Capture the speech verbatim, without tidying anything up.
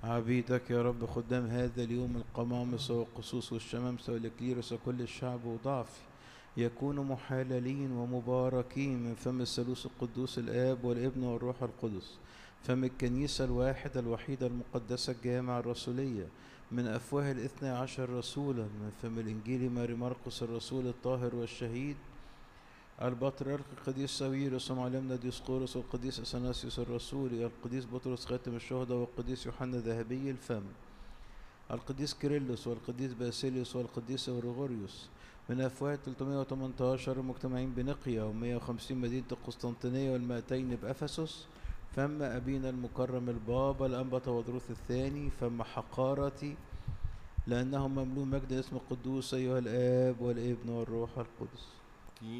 عبيدك يا رب خدام هذا اليوم القمامسة والقصوص والشمامسة والإكليروس وكل الشعب وضعفي يكونوا محللين ومباركين من فم الثالوث القدوس الآب والابن والروح القدس، فم الكنيسة الواحدة الوحيدة المقدسة الجامعة الرسولية، من أفواه الاثنى عشر رسولا، من فم الإنجيل ماري مرقس الرسول الطاهر والشهيد، البطريرك القديس ساويرس ومعلمنا ديسقورس والقديس أثناسيوس الرسولي، القديس بطرس خاتم الشهداء والقديس يوحنا ذهبي الفم، القديس كيرلس والقديس باسيليوس والقديس غريغوريوس، من أفواه ثلاثمائة وثمانية عشر المجتمعين بنقيا ومائة وخمسين مدينة القسطنطينية والمائتين بأفسس، فم أبينا المكرم البابا الأنبا تودروس الثاني، فم حقارتي لأنهم مملوء مجد اسم القدوس أيها الآب والابن والروح القدس.